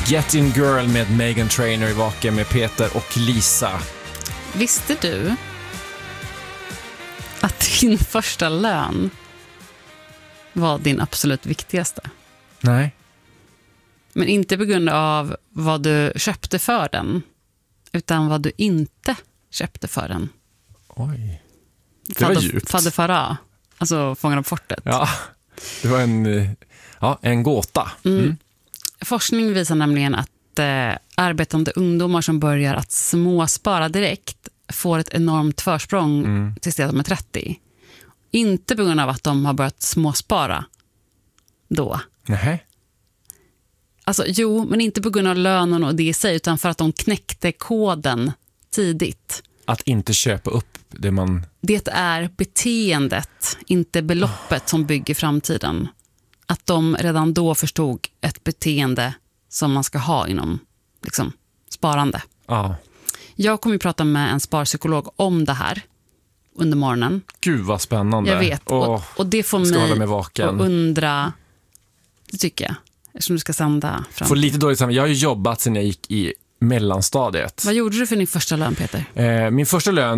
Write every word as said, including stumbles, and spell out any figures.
Get In Girl med Meghan Trainor i Vaken med Peter och Lisa. Visste du att din första lön var din absolut viktigaste? Nej. Men inte på grund av vad du köpte för den, utan vad du inte köpte för den. Oj. Det var djupt. Fadde Farah, alltså Fångarna på fortet. Ja, det var en, ja, en gåta. Mm. Mm. Forskning visar nämligen att eh, arbetande ungdomar som börjar att småspara direkt får ett enormt försprång mm. tills de är trettio. Inte på grund av att de har börjat småspara då. Nej. Alltså, jo, men inte på grund av lönen och det i sig, utan för att de knäckte koden tidigt. Att inte köpa upp det man... Det är beteendet, inte beloppet, som bygger framtiden. Att de redan då förstod ett beteende som man ska ha inom liksom, sparande. Ja. Jag kommer att prata med en sparpsykolog om det här under morgonen. Gud vad spännande. Jag vet. Oh, och, och det får mig, mig att undra, det tycker jag, som du ska sända fram. Får lite dåligt samman. Jag har ju jobbat sedan jag gick i mellanstadiet. Vad gjorde du för din första lön, Peter? Eh, min första lön